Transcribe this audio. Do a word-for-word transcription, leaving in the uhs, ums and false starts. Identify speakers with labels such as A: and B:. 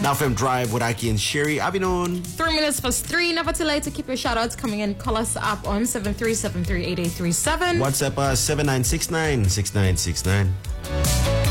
A: Now F M Drive with Aki and Sherry. I've been on.
B: Three minutes past three. Never too late to keep your shout outs coming in. Call us up on seven three seven three eight eight three seven.
A: WhatsApp us seven nine six nine six nine six nine.